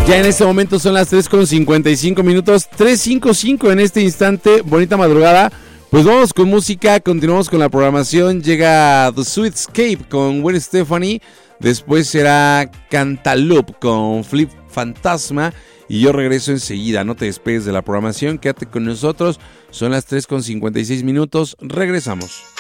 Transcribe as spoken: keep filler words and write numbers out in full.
Ya en este momento son las tres con cincuenta y cinco minutos, tres cincuenta y cinco en este instante, bonita madrugada. Pues vamos con música, continuamos con la programación, llega The Sweetscape con Gwen Stefani, después será Cantaloupe con Flip Fantasma y yo regreso enseguida, no te despegues de la programación, quédate con nosotros, son las tres con cincuenta y seis minutos, regresamos.